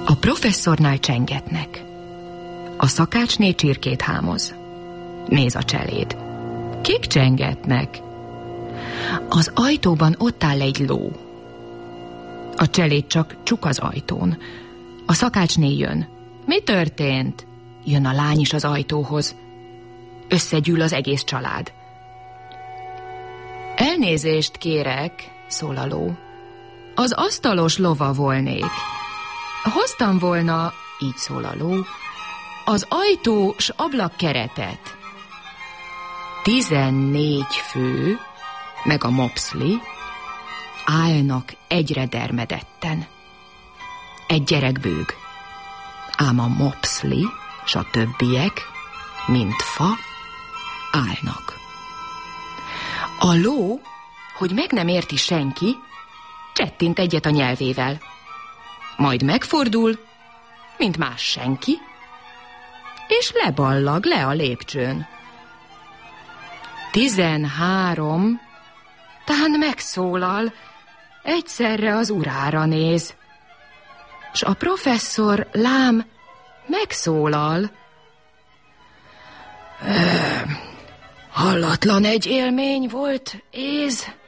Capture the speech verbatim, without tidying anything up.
A professzornál csengetnek. A szakácsné csirkét hámoz. Néz a cseléd. Kik csengetnek? Az ajtóban ott áll egy ló. A cseléd csak csuk az ajtón. A szakácsné jön. Mi történt? Jön a lány is az ajtóhoz. Összegyűl az egész család. Elnézést kérek, szól a ló. Az asztalos lova volnék. Hoztam volna, így szól a ló, az ajtó s ablakkeretet. Tizennégy fő, meg a mopszli állnak egyre dermedetten. Egy gyerek bőg, ám a mopszli s a többiek, mint fa, állnak. A ló, hogy meg nem érti senki, csettint egyet a nyelvével. Majd megfordul, mint más senki, és leballag le a lépcsőn. Tizenhárom, tán megszólal, egyszerre az urára néz, s a professzor lám megszólal. Hallatlan egy élmény volt, éz,